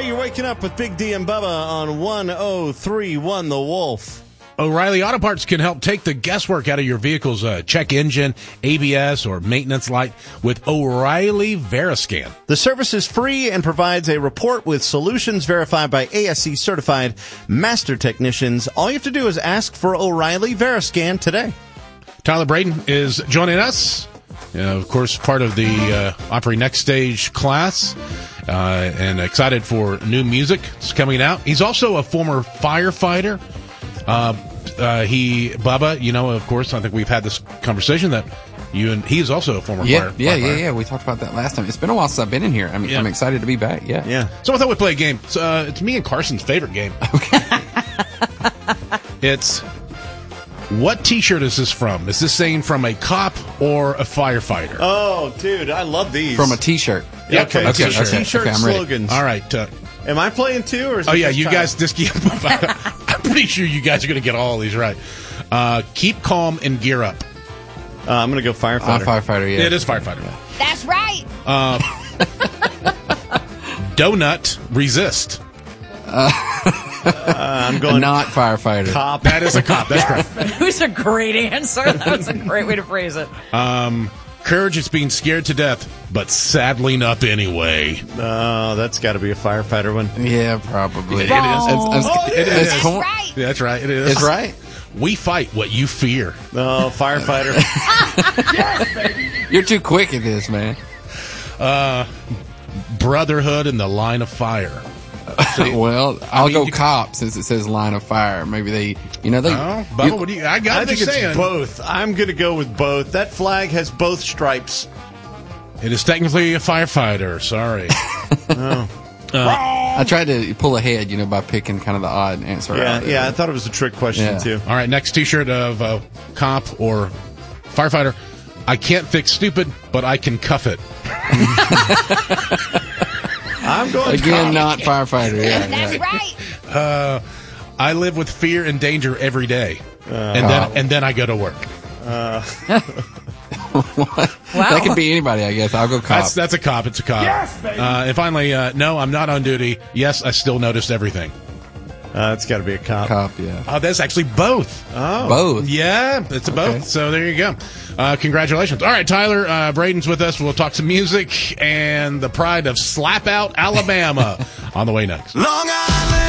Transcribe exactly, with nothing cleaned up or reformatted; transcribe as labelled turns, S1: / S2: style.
S1: Hey, you're waking up with Big D and Bubba on one oh three point one The Wolf.
S2: O'Reilly Auto Parts can help take the guesswork out of your vehicle's uh, check engine, A B S, or maintenance light with O'Reilly Veriscan.
S1: The service is free and provides a report with solutions verified by A S C certified master technicians. All you have to do is ask for O'Reilly Veriscan today.
S2: Tyler Braden is joining us. Uh, of course, part of the uh, Opry Next Stage class, uh, and excited for new music that's coming out. He's also a former firefighter. Uh, uh, he, Bubba, you know, of course, I think we've had this conversation that you and he is also a former
S3: yeah,
S2: fire,
S3: yeah,
S2: firefighter.
S3: Yeah, yeah, We talked about that last time. It's been a while since I've been in here. I'm,
S2: yeah.
S3: I'm excited to be back. Yeah.
S1: Yeah.
S2: So I thought we'd play a game. It's, uh, it's me and Carson's favorite game. Okay. It's, what T-shirt is this from? Is this saying from a cop or a firefighter?
S1: Oh, dude, I love these.
S3: From a T-shirt.
S2: Yeah,
S1: okay,
S2: from a
S1: okay,
S2: T-shirt.
S1: okay. T-shirt
S3: Okay, I'm ready.
S1: slogans.
S2: All right. Uh,
S1: Am I playing too? Or is
S2: oh,
S1: it
S2: yeah,
S1: just
S2: you
S1: Tyler?
S2: guys just keep... I'm pretty sure you guys are going to get all these right. Uh, keep calm and gear up.
S1: Uh, I'm going to go firefighter.
S3: Uh, firefighter, yeah.
S2: It is firefighter.
S4: That's right.
S2: Uh, donut, resist.
S1: Uh, I'm going
S3: Not firefighter.
S1: cop.
S2: That is a cop. That's correct.
S4: That was a great answer. That was a great way to phrase it.
S2: Um, courage is being scared to death, but saddling up anyway.
S1: Oh, that's got to be a firefighter one.
S3: Yeah, probably.
S2: It is.
S3: It's, it's,
S1: Oh,
S2: It
S3: it's
S2: is.
S3: corn-
S4: Right.
S2: Yeah, that's right. It is.
S3: It's right.
S2: We fight what you fear.
S1: Oh, firefighter.
S3: You're too quick at this, man.
S2: Uh, brotherhood in the line of fire.
S3: Well, I'll
S2: mean,
S3: go
S2: you-
S3: cop since it says line of fire. Maybe they, you know, they.
S2: Oh, Bubba,
S3: you-
S2: what do you? I got
S1: I
S2: what
S1: think
S2: you're
S1: it's
S2: saying.
S1: both. I'm going to go with both. That flag has both stripes.
S2: It is technically a firefighter. Sorry.
S1: Oh.
S2: Uh,
S3: I tried to pull ahead, you know, by picking kind of the odd answer.
S1: Yeah,
S3: out.
S1: yeah. I thought it was a trick question
S3: Yeah.
S1: too.
S2: all right, next T-shirt of uh, cop or firefighter. I can't fix stupid, but I can cuff it.
S1: I'm going
S3: Again,
S1: cop.
S3: not firefighter. Yeah,
S4: That's
S3: yeah.
S4: right.
S2: Uh, I live with fear and danger every day,
S1: Uh,
S2: and then and then I go to work.
S3: That could be anybody, I guess. I'll go cop.
S2: That's that's a cop. It's a cop. Yes, baby. Uh, and finally, uh, no, I'm not on duty. Yes, I still noticed everything.
S1: Uh, it's got to be a cop.
S3: cop, yeah.
S2: Oh, that's actually both.
S1: Oh,
S3: Both.
S2: Yeah, it's a
S3: Okay.
S2: both. So there you go. Uh, congratulations. All right, Tyler, uh, Braden's with us. We'll talk some music and the pride of Slap Out, Alabama on the way next.
S5: Long Island.